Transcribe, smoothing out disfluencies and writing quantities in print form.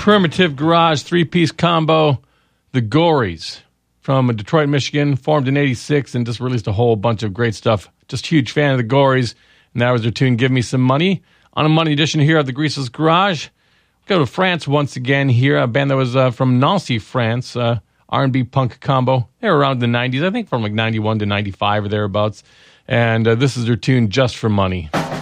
Primitive Garage three-piece combo, The Gories, from Detroit, Michigan, formed in 86 and just released a whole bunch of great stuff. Just huge fan of The Gories, and that was their tune, Give Me Some Money. On a Monday edition here of the Greaseless Garage, go to France once again here, a band that was from Nancy, France, R&B punk combo. They were around the 90s, I think from like 91 to 95 or thereabouts. And this is their tune, Just for Money.